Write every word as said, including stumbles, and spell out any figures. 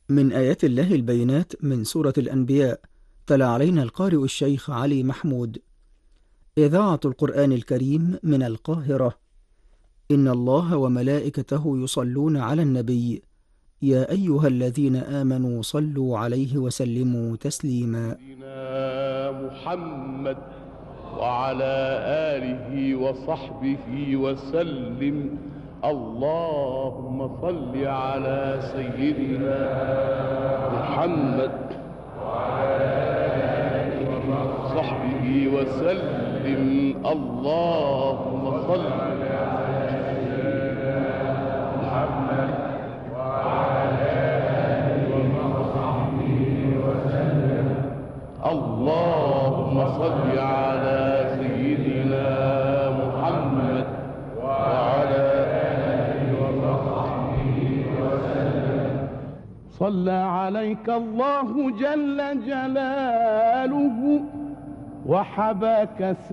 من آيات الله البينات من سورة الأنبياء. تلا علينا القارئ الشيخ علي محمود. إذاعة القرآن الكريم من القاهرة. إن الله وملائكته يصلون على النبي، يا أيها الذين آمنوا صلوا عليه وسلموا تسليما. محمد وعلى آله وصحبه وسلم. اللهم صل على سيدنا محمد وعلى آله وصحبه وسلم. اللهم صل على سيدنا محمد وعلى آله وصحبه وسلم. اللهم صل على سيدنا محمد وعلى آله وصحبه وسلم. صلى عليك الله جل جلاله وحباك